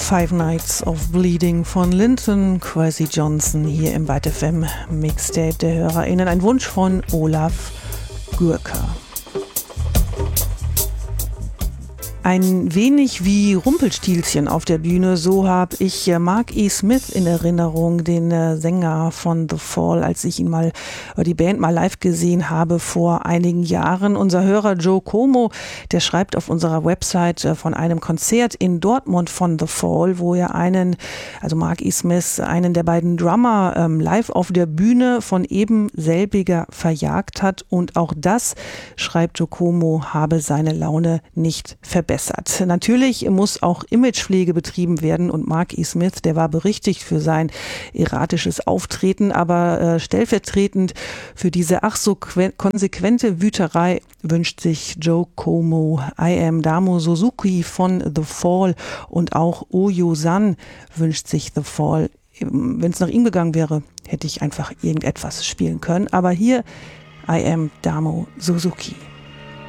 Five Nights of Bleeding von Linton Kwesi Johnson hier im Byte FM Mixtape der HörerInnen. Ein Wunsch von Olaf Gürker. Ein wenig wie Rumpelstilzchen auf der Bühne, so habe ich Mark E. Smith in Erinnerung, den Sänger von The Fall, als ich die Band mal live gesehen habe vor einigen Jahren. Unser Hörer Joe Como, der schreibt auf unserer Website von einem Konzert in Dortmund von The Fall, wo er Mark E. Smith, einen der beiden Drummer, live auf der Bühne von eben selbiger verjagt hat. Und auch das, schreibt Joe Como, habe seine Laune nicht verbessert. Natürlich muss auch Imagepflege betrieben werden und Mark E. Smith, der war berüchtigt für sein erratisches Auftreten, aber stellvertretend für diese ach so konsequente Wüterei wünscht sich Joe Como I Am Damo Suzuki von The Fall und auch Oyo-san wünscht sich The Fall. Wenn es nach ihm gegangen wäre, hätte ich einfach irgendetwas spielen können, aber hier I Am Damo Suzuki.